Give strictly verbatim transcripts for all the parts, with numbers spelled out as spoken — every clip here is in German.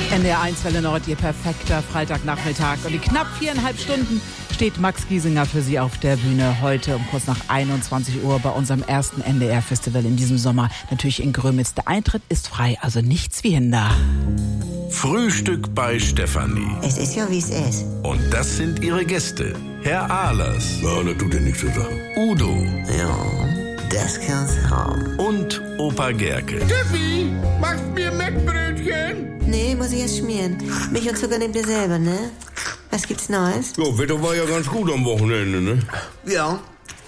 N D R eins Welle Nord, Ihr perfekter Freitagnachmittag. Und in knapp viereinhalb Stunden steht Max Giesinger für Sie auf der Bühne. Heute um kurz nach einundzwanzig Uhr bei unserem ersten N D R-Festival in diesem Sommer. Natürlich in Grömitz. Der Eintritt ist frei, also nichts wie Hinder. Frühstück bei Stefanie. Es ist ja, wie es ist. Und das sind ihre Gäste. Herr Ahlers. Ja, das tut ja nichts zur Sache. Udo. Ja, das kann's haben. Und Opa Gerke. Steffi, machst mir Mettbrötchen? Nee, muss ich erst schmieren. Milch und Zucker nehmt ihr selber, ne? Was gibt's Neues? Ja, Wetter war ja ganz gut am Wochenende, ne? Ja.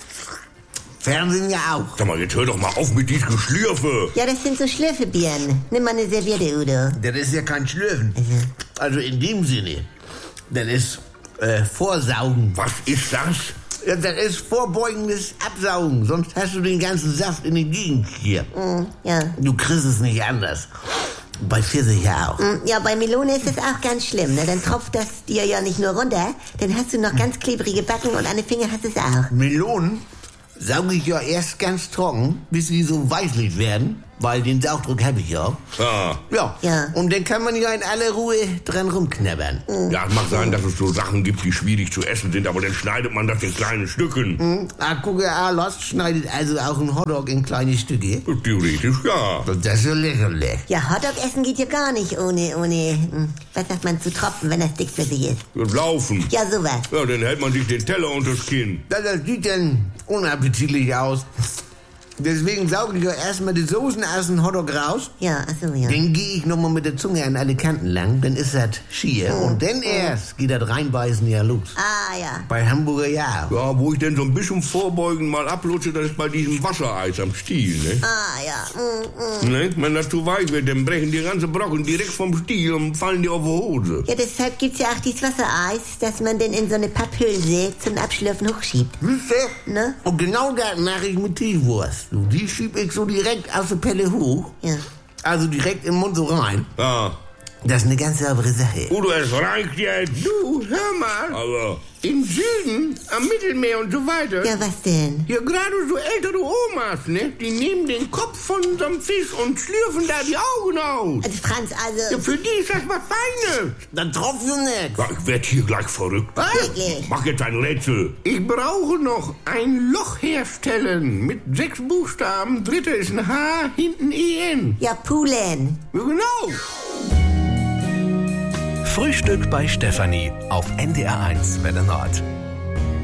Fernsehen ja auch. Sag mal, jetzt hör doch mal auf mit diesem Geschlürfe. Ja, das sind so Schlürfebieren. Nimm mal eine Serviette, Udo. Das ist ja kein Schlürfen. Also in dem Sinne. Das ist äh, Vorsaugen. Was ist das? Ja, das ist vorbeugendes Absaugen. Sonst hast du den ganzen Saft in die Gegend hier. Mm, ja. Du kriegst es nicht anders. Bei Pfirsich ja auch. Mm, ja, bei Melone ist es auch ganz schlimm, ne? Dann tropft das dir ja nicht nur runter, dann hast du noch ganz klebrige Backen und an den Fingern hast du es auch. Melonen sauge ich ja erst ganz trocken, bis sie so weißlich werden. Weil den Saugdruck habe ich ja. Ah. Ja. Ja. Und dann kann man ja in aller Ruhe dran rumknabbern. Ja, es mag sein, dass es so Sachen gibt, die schwierig zu essen sind, aber dann schneidet man das in kleine Stücken. Mhm. Ah, gucke, Ahlers schneidet also auch einen Hotdog in kleine Stücke. Theoretisch ja. Das ist ja lächerlich. Ja, Hotdog essen geht ja gar nicht ohne, ohne, hm, was sagt man, zu tropfen, wenn das dickflüssig ist. Und laufen. Ja, sowas. Ja, dann hält man sich den Teller unters Kinn. Das, das sieht dann unappetitlich aus. Deswegen sauge ich ja erstmal die Soßen aus dem Hotdog raus. Ja, achso, ja. Dann gehe ich nochmal mit der Zunge an alle Kanten lang. Dann ist das schier. Und dann erst geht das Reinbeißen ja los. Ah, ja. Bei Hamburger ja. Ja, wo ich denn so ein bisschen vorbeugen mal ablutsche, das ist bei diesem Wassereis am Stiel, ne? Ah, ja. Mm, mm. Ne? Wenn das zu weich wird, dann brechen die ganzen Brocken direkt vom Stiel und fallen dir auf die Hose. Ja, deshalb gibt's ja auch dieses Wassereis, dass man denn in so eine Papphülse zum Abschlürfen hochschiebt. Siehst du? Ne? Und genau das mache ich mit Teewurst. Die schieb ich so direkt aus der Pelle hoch. Ja. Also direkt im Mund so rein. Ja. Das ist eine ganz saubere Sache. Udo, es reicht jetzt. Du, hör mal. Aber im Süden, am Mittelmeer und so weiter. Ja, was denn? Ja, gerade so ältere Omas, ne? Die nehmen den Kopf von unserem Fisch und schlürfen da die Augen aus. Also, Franz, also... Ja, für die ist das was Feines. Dann tropft so nix. Ja, ich werd hier gleich verrückt. Was? Wirklich? Mach jetzt ein Rätsel. Ich brauche noch ein Loch herstellen mit sechs Buchstaben. Dritter ist ein H, hinten E N. Ja, Pulen. Ja, genau. Frühstück bei Stefanie auf N D R eins Welle Nord.